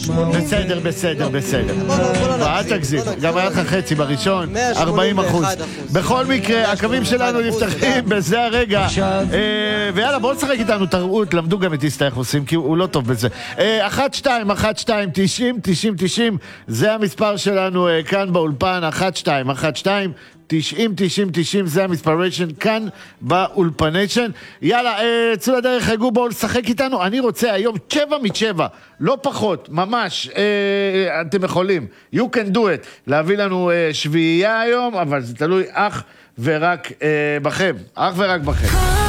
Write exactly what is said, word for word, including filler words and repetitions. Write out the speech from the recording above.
בסדר, בסדר, בסדר. אל תגזים, גם היה לך חצי בראשון, ארבעים אחוז. בכל מקרה, הקווים שלנו נפתחים בזה הרגע. ויאללה, בואו נשחק איתנו, תראו, למדו גם את איסטה איך עושים, כי הוא לא טוב בזה. אחת שתיים, אחת שתיים, תשעים, תשעים, תשעים, זה המספר שלנו כאן באולפן, אחת שתיים, אחת שתיים, תשעים, תשעים, תשעים, זה המספריישן כאן באולפניישן. יאללה, צאו לדרך, חגו, בואו לשחק איתנו. אני רוצה היום שבע משבע, לא פחות, ממש, אה, אתם יכולים, you can do it, להביא לנו אה, שביעייה היום, אבל זה תלוי אך ורק אה, בכם, אך ורק בכם.